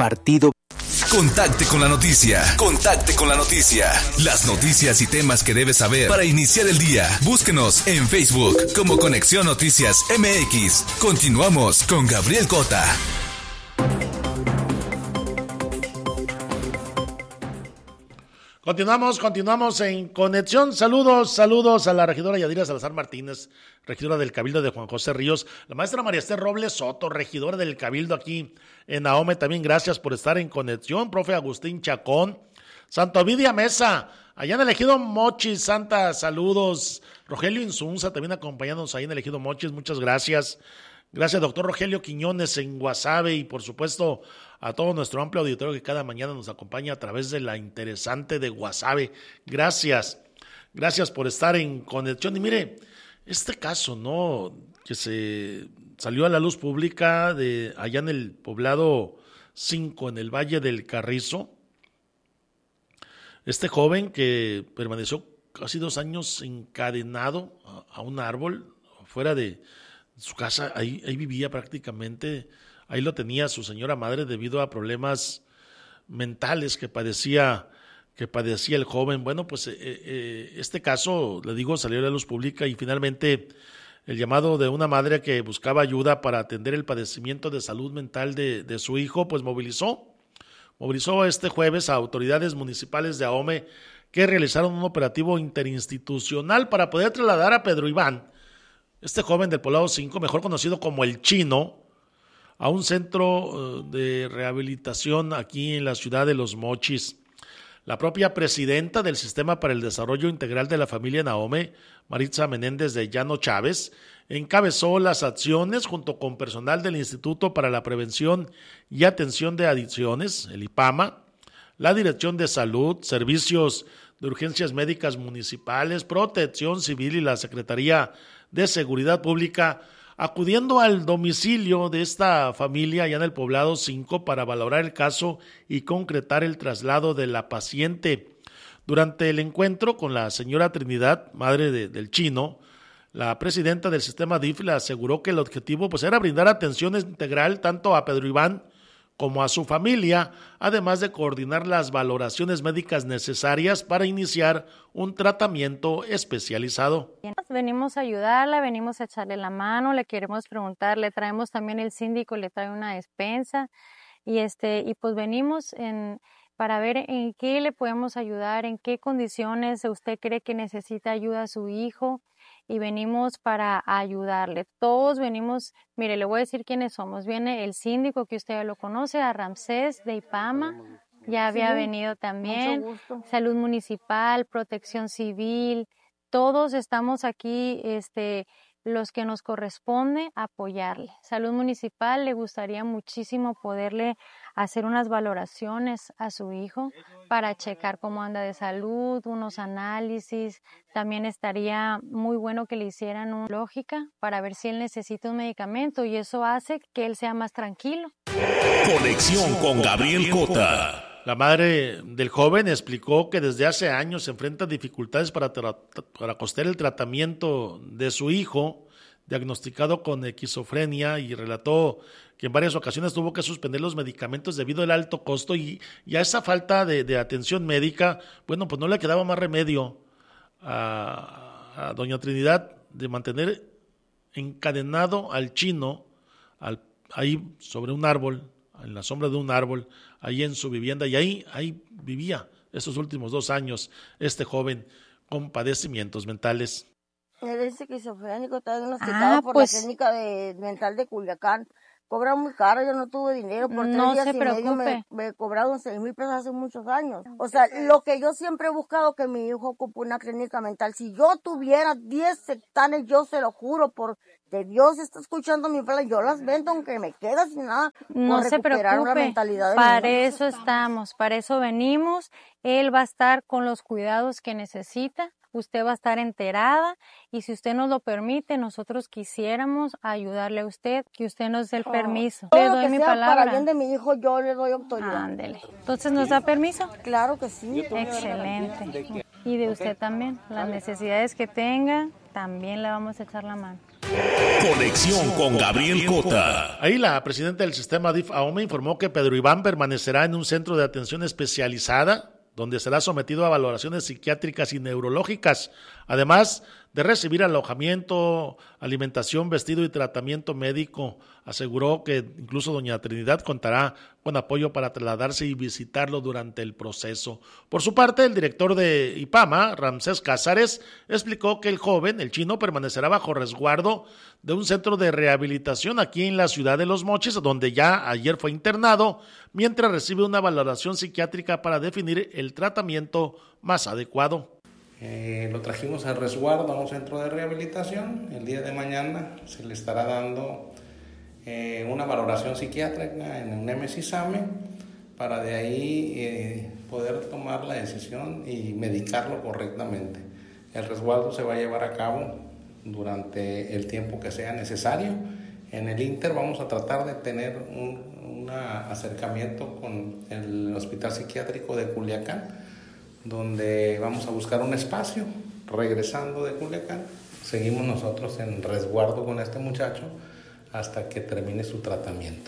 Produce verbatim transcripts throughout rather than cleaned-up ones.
Partido. Contacte con la noticia. Contacte con la noticia. Las noticias y temas que debes saber para iniciar el día. Búsquenos en Facebook como Conexión Noticias M X. Continuamos con Gabriel Cota. Continuamos, continuamos en Conexión. Saludos, saludos a la regidora Yadira Salazar Martínez, regidora del Cabildo de Juan José Ríos, la maestra María Esther Robles Soto, regidora del Cabildo aquí en Ahome. También gracias por estar en Conexión, profe Agustín Chacón, Santo Ovidia Mesa, allá en el Ejido Mochis, Santa, saludos. Rogelio Insunza también acompañándonos ahí en el Ejido Mochis, muchas gracias. Gracias, doctor Rogelio Quiñones en Guasave, y por supuesto a todo nuestro amplio auditorio que cada mañana nos acompaña a través de la interesante de Guasave. Gracias, gracias por estar en conexión. Y mire, este caso, ¿no?, que se salió a la luz pública de allá en el poblado cinco, en el Valle del Carrizo, este joven que permaneció casi dos años encadenado a, a un árbol fuera de su casa, ahí, ahí vivía prácticamente, ahí lo tenía su señora madre debido a problemas mentales que padecía, que padecía el joven. Bueno, pues eh, eh, este caso, le digo, salió a la luz pública y finalmente el llamado de una madre que buscaba ayuda para atender el padecimiento de salud mental de, de su hijo, pues movilizó, movilizó este jueves a autoridades municipales de Ahome que realizaron un operativo interinstitucional para poder trasladar a Pedro Iván, este joven del poblado cinco, mejor conocido como el Chino, a un centro de rehabilitación aquí en la ciudad de Los Mochis. La propia presidenta del Sistema para el Desarrollo Integral de la Familia en Ahome, Maritza Menéndez de Llano Chávez, encabezó las acciones junto con personal del Instituto para la Prevención y Atención de Adicciones, el IPAMA, la Dirección de Salud, Servicios de Urgencias Médicas Municipales, Protección Civil y la Secretaría de Seguridad Pública, acudiendo al domicilio de esta familia allá en el poblado cinco para valorar el caso y concretar el traslado de la paciente. Durante el encuentro con la señora Trinidad, madre de, del Chino, la presidenta del sistema D I F le aseguró que el objetivo pues, era brindar atención integral tanto a Pedro Iván como a su familia, además de coordinar las valoraciones médicas necesarias para iniciar un tratamiento especializado. Venimos a ayudarla, venimos a echarle la mano, le queremos preguntar, le traemos también el síndico, le trae una despensa y este y pues venimos en para ver en qué le podemos ayudar, en qué condiciones usted cree que necesita ayuda a su hijo. Y venimos para ayudarle. Todos venimos, mire, le voy a decir quiénes somos. Viene el síndico, que usted ya lo conoce, a Ramsés de IPAMA, ya había sí, venido también, Salud Municipal, Protección Civil, todos estamos aquí, este, los que nos corresponde apoyarle. Salud Municipal le gustaría muchísimo poderle hacer unas valoraciones a su hijo para checar cómo anda de salud, unos análisis. También estaría muy bueno que le hicieran una lógica para ver si él necesita un medicamento y eso hace que él sea más tranquilo. Conexión con Gabriel Cota. La madre del joven explicó que desde hace años se enfrenta a dificultades para, tra- para costear el tratamiento de su hijo, diagnosticado con esquizofrenia, y relató que en varias ocasiones tuvo que suspender los medicamentos debido al alto costo y, y a esa falta de, de atención médica. Bueno, pues no le quedaba más remedio a, a doña Trinidad de mantener encadenado al Chino al, ahí sobre un árbol, en la sombra de un árbol, ahí en su vivienda, y ahí, ahí vivía estos últimos dos años este joven con padecimientos mentales. Él es esquizofrénico, está diagnosticado ah, por pues, la clínica de, mental de Culiacán. Cobra muy caro, yo no tuve dinero, por tres no días se y preocupe. medio me, me cobraron seis mil pesos hace muchos años. O sea, lo que yo siempre he buscado, que mi hijo ocupe una clínica mental. Si yo tuviera diez hectáreas, yo se lo juro, por que Dios está escuchando mi plan, yo las vendo aunque me quede sin nada. No se preocupe, para eso estamos, para eso venimos. Él va a estar con los cuidados que necesita. Usted va a estar enterada y si usted nos lo permite, nosotros quisiéramos ayudarle a usted, que usted nos dé el oh, permiso. Le doy mi palabra. Para bien de mi hijo, yo le doy autoridad. Ándele. Entonces, ¿nos da permiso? Claro que sí. Excelente. Y de usted también, las necesidades que tenga, también le vamos a echar la mano. Conexión con Gabriel Cota. Ahí la presidenta del sistema D I F AOME informó que Pedro Iván permanecerá en un centro de atención especializada donde será sometido a valoraciones psiquiátricas y neurológicas, además de recibir alojamiento, alimentación, vestido y tratamiento médico. Aseguró que incluso doña Trinidad contará con apoyo para trasladarse y visitarlo durante el proceso. Por su parte, el director de IPAMA, Ramsés Cázares, explicó que el joven, el chino, permanecerá bajo resguardo de un centro de rehabilitación aquí en la ciudad de Los Mochis, donde ya ayer fue internado, mientras recibe una valoración psiquiátrica para definir el tratamiento más adecuado. Eh, lo trajimos al resguardo a un centro de rehabilitación. El día de mañana se le estará dando eh, una valoración psiquiátrica en un M S I S A M E para de ahí eh, poder tomar la decisión y medicarlo correctamente. El resguardo se va a llevar a cabo durante el tiempo que sea necesario. En el Inter vamos a tratar de tener un, un acercamiento con el Hospital Psiquiátrico de Culiacán, donde vamos a buscar un espacio. Regresando de Culiacán, seguimos nosotros en resguardo con este muchacho hasta que termine su tratamiento.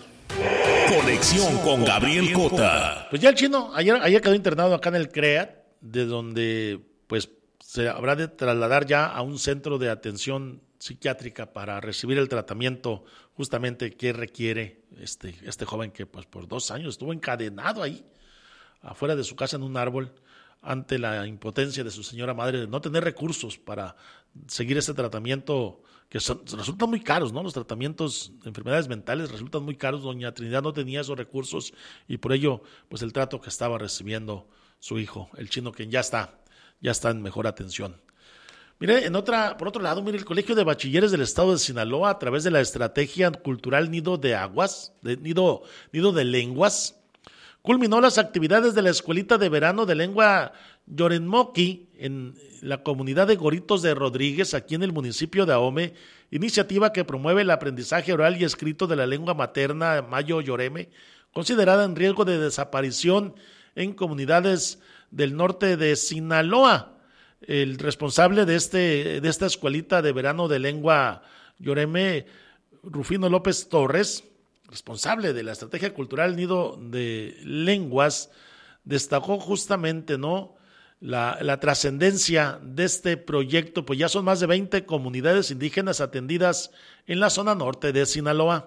Conexión con Gabriel Cota. Pues ya el chino ayer, ayer quedó internado acá en el CREAT, de donde pues se habrá de trasladar ya a un centro de atención psiquiátrica para recibir el tratamiento justamente que requiere este, este joven que pues por dos años estuvo encadenado ahí, afuera de su casa en un árbol, ante la impotencia de su señora madre de no tener recursos para seguir este tratamiento que son, resultan muy caros, ¿no? Los tratamientos de enfermedades mentales resultan muy caros. Doña Trinidad no tenía esos recursos y por ello, pues el trato que estaba recibiendo su hijo, el chino, que ya está, ya está en mejor atención. Mire, en otra, por otro lado, mire, el Colegio de Bachilleres del Estado de Sinaloa, a través de la estrategia cultural Nido de Aguas, de, Nido, Nido de Lenguas, culminó las actividades de la Escuelita de Verano de Lengua Yorenmoqui en la comunidad de Goritos de Rodríguez, aquí en el municipio de Ahome, iniciativa que promueve el aprendizaje oral y escrito de la lengua materna mayo yoreme, considerada en riesgo de desaparición en comunidades del norte de Sinaloa. El responsable de, este, de esta Escuelita de Verano de Lengua Yoreme, Rufino López Torres, responsable de la estrategia cultural Nido de Lenguas, destacó justamente, ¿no?, la, la trascendencia de este proyecto, pues ya son más de veinte comunidades indígenas atendidas en la zona norte de Sinaloa.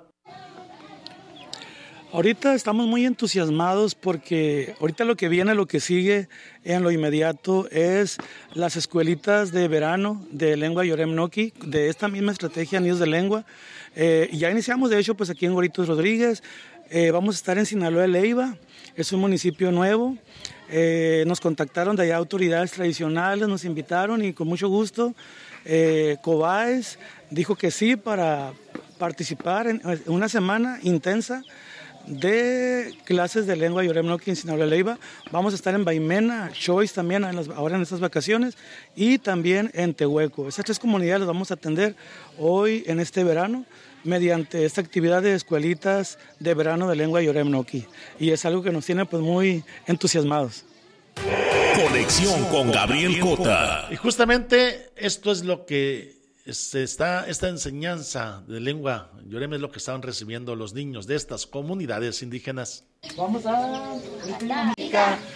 Ahorita estamos muy entusiasmados porque ahorita lo que viene, lo que sigue en lo inmediato es las escuelitas de verano de lengua Yorenmoqui, de esta misma estrategia Nidos de Lengua. Eh, ya iniciamos, de hecho, pues aquí en Goritos Rodríguez. Eh, vamos a estar en Sinaloa de Leiva, es un municipio nuevo. Eh, nos contactaron de allá autoridades tradicionales, nos invitaron y con mucho gusto. Eh, Cobaes dijo que sí para participar en una semana intensa de clases de lengua Yorenmoqui en Sinaloa de Leiva. Vamos a estar en Baimena, Choice también en las, ahora en estas vacaciones, y también en Tehueco. Esas tres comunidades las vamos a atender hoy en este verano mediante esta actividad de escuelitas de verano de lengua Yorenmoqui, y es algo que nos tiene pues muy entusiasmados. Conexión con Gabriel Cota. Y justamente esto es lo que se está, esta enseñanza de lengua yoreme es lo que estaban recibiendo los niños de estas comunidades indígenas. Vamos a